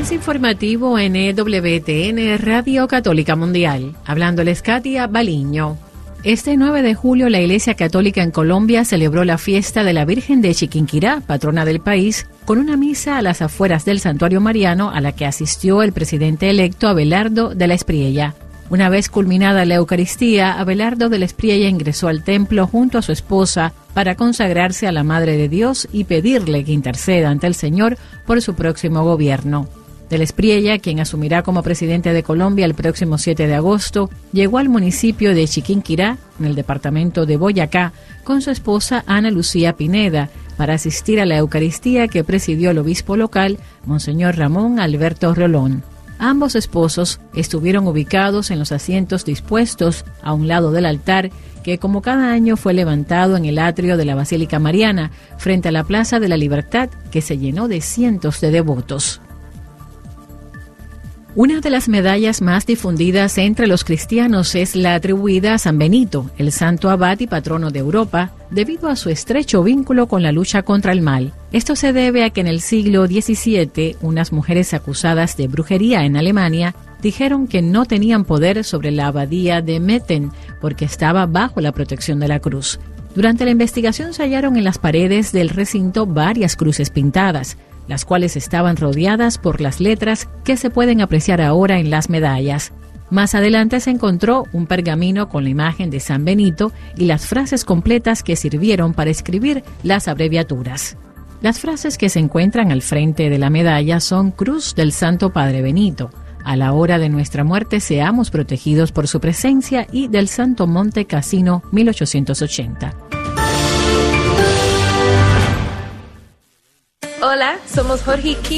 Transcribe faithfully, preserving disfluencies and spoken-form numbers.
Avance informativo en E W T N Radio Católica Mundial. Hablándoles Katia Baliño. Este nueve de julio la Iglesia Católica en Colombia celebró la fiesta de la Virgen de Chiquinquirá, patrona del país, con una misa a las afueras del Santuario Mariano a la que asistió el presidente electo Abelardo de la Espriella. Una vez culminada la Eucaristía, Abelardo de la Espriella ingresó al templo junto a su esposa para consagrarse a la Madre de Dios y pedirle que interceda ante el Señor por su próximo gobierno. De la Espriella, quien asumirá como presidente de Colombia el próximo siete de agosto, llegó al municipio de Chiquinquirá, en el departamento de Boyacá, con su esposa Ana Lucía Pineda, para asistir a la Eucaristía que presidió el obispo local, Monseñor Ramón Alberto Rolón. Ambos esposos estuvieron ubicados en los asientos dispuestos a un lado del altar, que como cada año fue levantado en el atrio de la Basílica Mariana, frente a la Plaza de la Libertad, que se llenó de cientos de devotos. Una de las medallas más difundidas entre los cristianos es la atribuida a San Benito, el santo abad y patrono de Europa, debido a su estrecho vínculo con la lucha contra el mal. Esto se debe a que en el siglo diecisiete, unas mujeres acusadas de brujería en Alemania dijeron que no tenían poder sobre la abadía de Metten porque estaba bajo la protección de la cruz. Durante la investigación se hallaron en las paredes del recinto varias cruces pintadas, las cuales estaban rodeadas por las letras que se pueden apreciar ahora en las medallas. Más adelante se encontró un pergamino con la imagen de San Benito y las frases completas que sirvieron para escribir las abreviaturas. Las frases que se encuentran al frente de la medalla son Cruz del Santo Padre Benito, a la hora de nuestra muerte seamos protegidos por su presencia, y del Santo Monte Cassino mil ochocientos ochenta. Hola, somos Jorge y Kim